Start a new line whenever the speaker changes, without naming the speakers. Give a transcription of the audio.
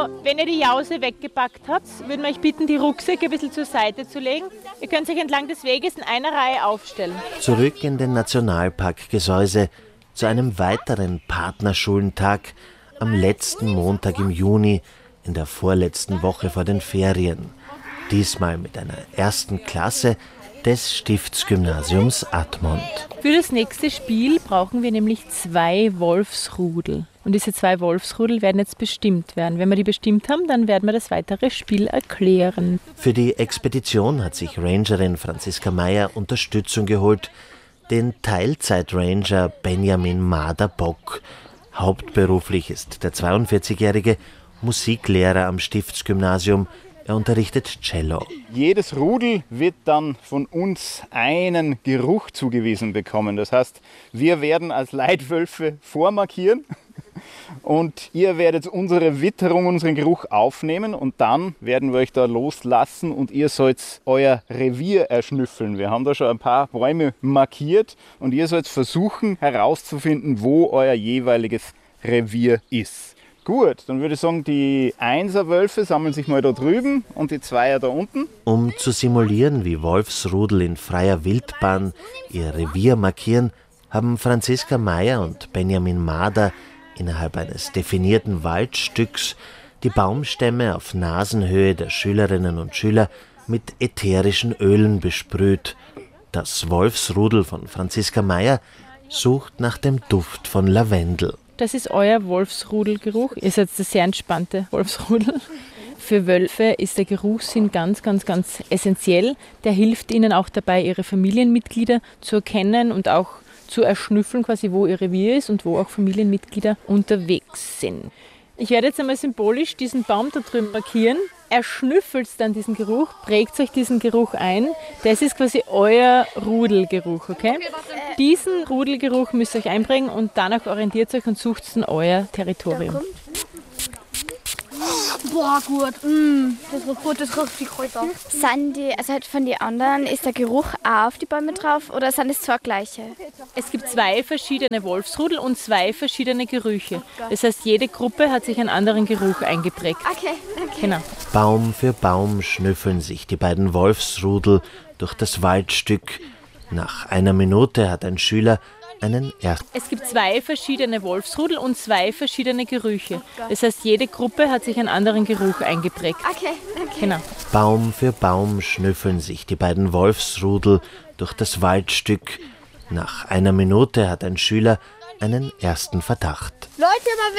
wenn ihr die Jause weggepackt habt, würden wir euch bitten, die Rucksäcke ein bisschen zur Seite zu legen. Ihr könnt euch entlang des Weges in einer Reihe aufstellen.
Zurück in den Nationalpark Gesäuse zu einem weiteren Partnerschulentag am letzten Montag im Juni in der vorletzten Woche vor den Ferien. Diesmal mit einer ersten Klasse des Stiftsgymnasiums Admont.
Für das nächste Spiel brauchen wir nämlich 2 Wolfsrudel. Und diese 2 Wolfsrudel werden jetzt bestimmt werden. Wenn wir die bestimmt haben, dann werden wir das weitere Spiel erklären.
Für die Expedition hat sich Rangerin Franziska Meyer Unterstützung geholt, den Teilzeitranger Benjamin Mader-Bock. Hauptberuflich ist der 42-jährige Musiklehrer am Stiftsgymnasium. Er unterrichtet Cello.
Jedes Rudel wird dann von uns einen Geruch zugewiesen bekommen. Das heißt, wir werden als Leitwölfe vormarkieren und ihr werdet unsere Witterung, unseren Geruch aufnehmen und dann werden wir euch da loslassen und ihr sollt euer Revier erschnüffeln. Wir haben da schon ein paar Bäume markiert und ihr sollt versuchen herauszufinden, wo euer jeweiliges Revier ist. Gut, dann würde ich sagen, die 1er-Wölfe sammeln sich mal da drüben und die 2er da unten.
Um zu simulieren, wie Wolfsrudel in freier Wildbahn ihr Revier markieren, haben Franziska Meyer und Benjamin Mader innerhalb eines definierten Waldstücks die Baumstämme auf Nasenhöhe der Schülerinnen und Schüler mit ätherischen Ölen besprüht. Das Wolfsrudel von Franziska Meyer sucht nach dem Duft von Lavendel.
Das ist euer Wolfsrudelgeruch. Ihr seid das sehr entspannte Wolfsrudel. Für Wölfe ist der Geruchssinn ganz, ganz, ganz essentiell. Der hilft ihnen auch dabei, ihre Familienmitglieder zu erkennen und auch zu erschnüffeln, quasi wo ihr Revier ist und wo auch Familienmitglieder unterwegs sind. Ich werde jetzt einmal symbolisch diesen Baum da drüben markieren. Erschnüffelt dann diesen Geruch, prägt euch diesen Geruch ein. Das ist quasi euer Rudelgeruch, okay? Diesen Rudelgeruch müsst ihr euch einprägen und danach orientiert euch und sucht dann euer Territorium.
Boah, gut. Das riecht gut, das riecht viel kälter.
Sind die, also halt von den anderen, ist der Geruch auch auf die Bäume drauf oder sind es 2 gleiche?
Es gibt 2 verschiedene Wolfsrudel und 2 verschiedene Gerüche. Das heißt, jede Gruppe hat sich einen anderen Geruch eingeprägt.
Okay.
Genau.
Baum für Baum schnüffeln sich die beiden Wolfsrudel durch das Waldstück. Nach einer Minute hat ein Schüler einen ersten.
Es gibt 2 verschiedene Wolfsrudel und 2 verschiedene Gerüche. Das heißt, jede Gruppe hat sich einen anderen Geruch eingeprägt.
Okay.
Genau.
Baum für Baum schnüffeln sich die beiden Wolfsrudel durch das Waldstück. Nach einer Minute hat ein Schüler einen ersten Verdacht.
Leute,